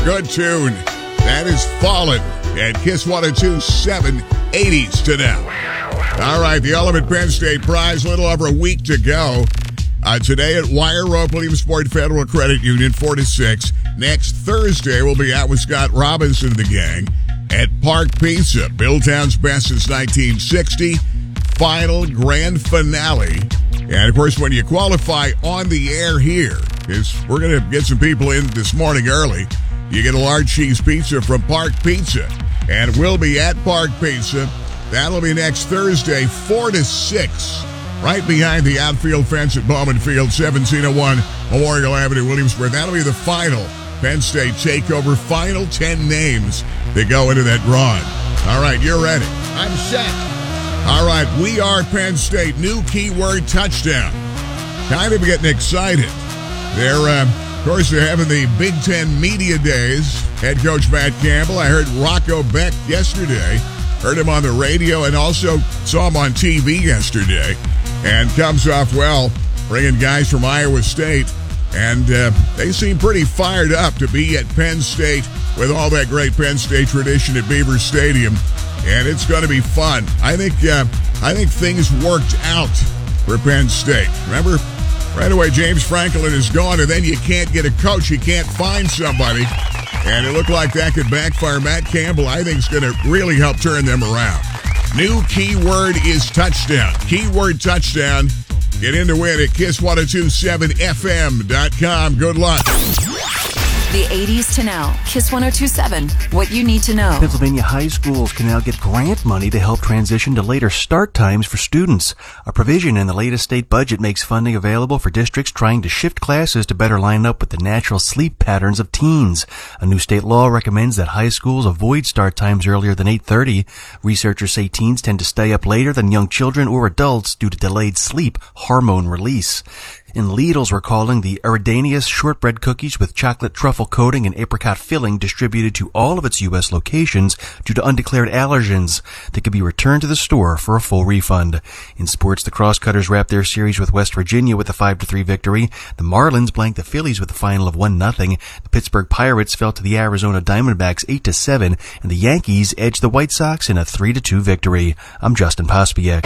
Good tune. That is Fallen at Kiss 102.7, 80s to now. All right, the Ultimate Penn State Prize, a little over a week to go. Today at Wire Rope Williamsport Federal Credit Union, 4 to 6. Next Thursday, we'll be out with Scott Robinson and the gang at Park Pizza, Billtown's best since 1960. Final grand finale. And, of course, when you qualify on the air here, because we're going to get some people in this morning early, you get a large cheese pizza from Park Pizza. And we'll be at Park Pizza. That'll be next Thursday, 4 to 6. Right behind the outfield fence at Bowman Field, 1701 Memorial Avenue, Williamsburg. That'll be the final Penn State takeover. Final 10 names that go into that drawing. All right, you're ready. I'm set. All right, we are Penn State. New keyword touchdown. Kind of getting excited. They're, of course, they're having the Big Ten Media Days. Head coach Matt Campbell. I heard Rocco Beck yesterday. Heard him on the radio and also saw him on TV yesterday. And comes off well, bringing guys from Iowa State. And they seem pretty fired up to be at Penn State with all that great Penn State tradition at Beaver Stadium. And it's going to be fun. I think things worked out for Penn State. Remember, right away, James Franklin is gone, and then you can't get a coach. You can't find somebody. And it looked like that could backfire. Matt Campbell, I think, is going to really help turn them around. New keyword is touchdown. Keyword touchdown. Get in to win at kiss1027fm.com. Good luck. The 80s to now. Kiss 102.7. What you need to know. Pennsylvania high schools can now get grant money to help transition to later start times for students. A provision in the latest state budget makes funding available for districts trying to shift classes to better line up with the natural sleep patterns of teens. A new state law recommends that high schools avoid start times earlier than 8:30. Researchers say teens tend to stay up later than young children or adults due to delayed sleep hormone release. And Lidl's recalling the Eridanius shortbread cookies with chocolate truffle coating and apricot filling distributed to all of its U.S. locations due to undeclared allergens. They could be returned to the store for a full refund. In sports, the Crosscutters wrapped their series with West Virginia with a 5-3 victory. The Marlins blanked the Phillies with a final of 1-0. The Pittsburgh Pirates fell to the Arizona Diamondbacks 8-7, and the Yankees edged the White Sox in a 3-2 victory. I'm Justin Pospiek.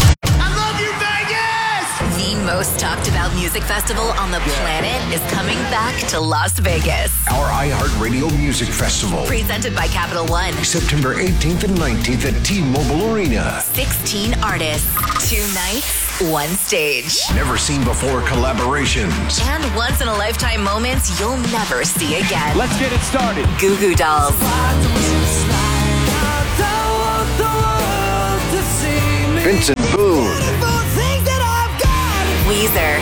The most talked about music festival on the planet is coming back to Las Vegas. Our iHeartRadio Music Festival. Presented by Capital One. September 18th and 19th at T-Mobile Arena. 16 artists, 2 nights, 1 stage. Never seen before collaborations. And once-in-a-lifetime moments you'll never see again. Let's get it started. Goo Goo Dolls. Vincent Boone. Weezer.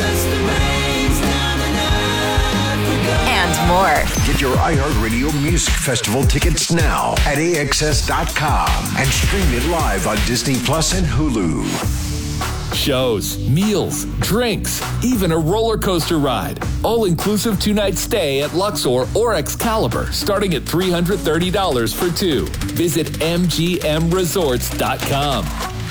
And more. Get your iHeartRadio Music Festival tickets now at AXS.com and stream it live on Disney Plus and Hulu. Shows, meals, drinks, even a roller coaster ride. All-inclusive 2-night stay at Luxor or Excalibur, starting at $330 for 2. Visit MGMResorts.com.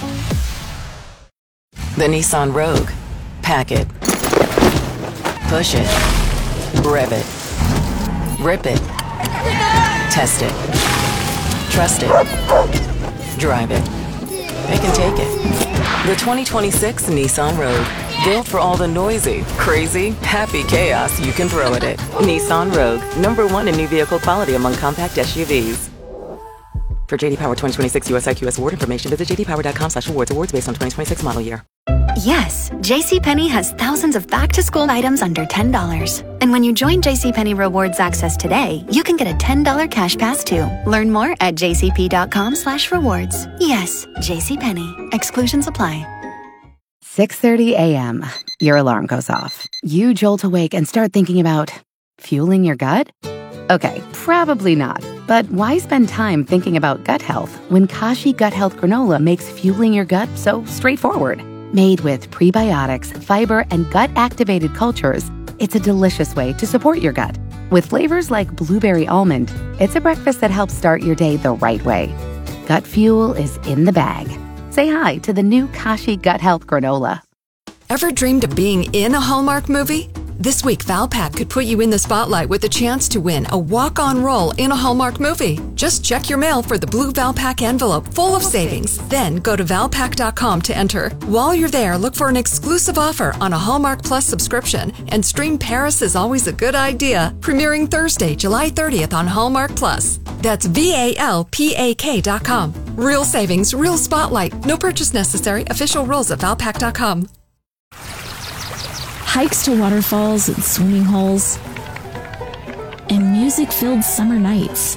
The Nissan Rogue. Pack it. Push it. Rev it. Rip it. Test it. Trust it. Drive it. They can take it. The 2026 Nissan Rogue. Built for all the noisy, crazy, happy chaos you can throw at it. Nissan Rogue. #1 in new vehicle quality among compact SUVs. For JD Power 2026 US IQS award information, visit jdpower.com/awards. Awards based on 2026 model year. Yes, JCPenney has thousands of back-to-school items under $10. And when you join JCPenney Rewards Access today, you can get a $10 cash pass too. Learn more at jcp.com/rewards. Yes, JCPenney. Exclusions apply. 6:30 a.m. Your alarm goes off. You jolt awake and start thinking about fueling your gut? Okay, probably not. But why spend time thinking about gut health when Kashi Gut Health Granola makes fueling your gut so straightforward? Made with prebiotics, fiber, and gut-activated cultures, it's a delicious way to support your gut. With flavors like blueberry almond, it's a breakfast that helps start your day the right way. Gut fuel is in the bag. Say hi to the new Kashi Gut Health Granola. Ever dreamed of being in a Hallmark movie? This week, Valpak could put you in the spotlight with a chance to win a walk-on role in a Hallmark movie. Just check your mail for the blue Valpak envelope full of savings. Then go to Valpak.com to enter. While you're there, look for an exclusive offer on a Hallmark Plus subscription and stream Paris is Always a Good Idea, premiering Thursday, July 30th on Hallmark Plus. That's VALPAK.com. Real savings, real spotlight. No purchase necessary. Official rules at Valpak.com. Hikes to waterfalls and swimming holes, and music-filled summer nights.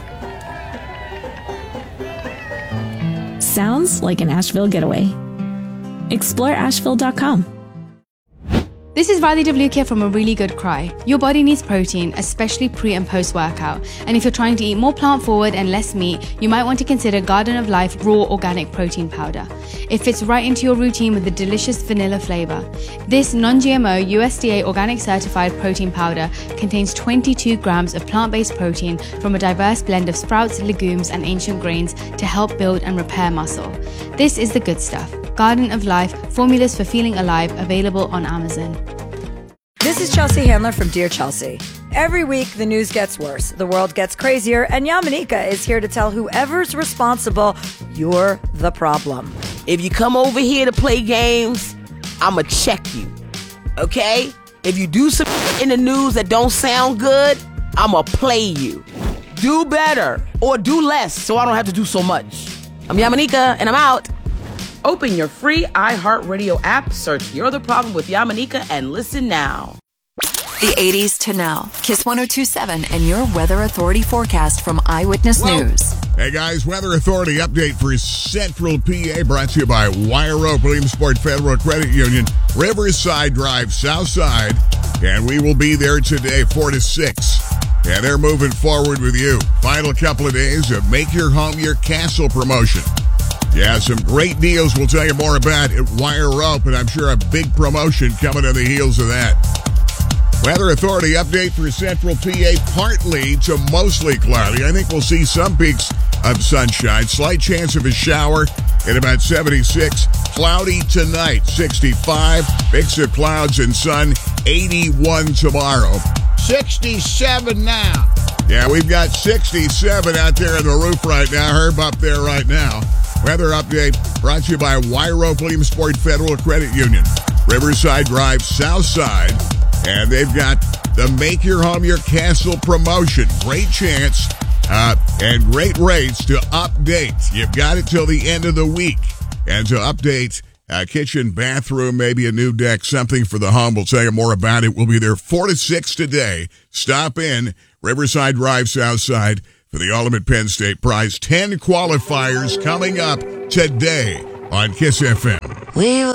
Sounds like an Asheville getaway. Explore Asheville.com. This is Riley Devlukia from A Really Good Cry. Your body needs protein, especially pre and post workout. And if you're trying to eat more plant forward and less meat, you might want to consider Garden of Life Raw Organic Protein Powder. It fits right into your routine with a delicious vanilla flavor. This non-GMO USDA organic certified protein powder contains 22 grams of plant-based protein from a diverse blend of sprouts, legumes, and ancient grains to help build and repair muscle. This is the good stuff. Garden of Life, formulas for feeling alive, available on Amazon. This is Chelsea Handler from Dear Chelsea. Every week, the news gets worse, the world gets crazier, and Yamanika is here to tell whoever's responsible, you're the problem. If you come over here to play games, I'ma check you, okay? If you do some in the news that don't sound good, I'ma play you. Do better, or do less, so I don't have to do so much. I'm Yamanika, and I'm out. Open your free iHeartRadio app, search You're the Problem with Yamanika, and listen now. The 80s to now. Kiss 102.7 and your Weather Authority forecast from Eyewitness News. Hey guys, Weather Authority update for Central PA brought to you by Wire Rope, Williamsport Federal Credit Union, Riverside Drive, Southside, and we will be there today 4 to 6. And they're moving forward with you. Final couple of days of Make Your Home Your Castle promotion. Yeah, some great deals we'll tell you more about at Wire Rope, and I'm sure a big promotion coming on the heels of that. Weather Authority update for Central PA, partly to mostly cloudy. I think we'll see some peaks of sunshine. Slight chance of a shower at about 76. Cloudy tonight, 65. Mix of clouds and sun, 81 tomorrow. 67 now. Yeah, we've got 67 out there on the roof right now. Herb up there right now. Weather update brought to you by Wire Rope, Williamsport Federal Credit Union, Riverside Drive, Southside, and they've got the Make Your Home Your Castle promotion. Great chance and great rates to update. You've got it till the end of the week. And to update kitchen, bathroom, maybe a new deck, something for the home. We'll tell you more about it. We'll be there 4 to 6 today. Stop in Riverside Drive, Southside, for the Ultimate Penn State Prize. 10 qualifiers coming up today on KISS FM.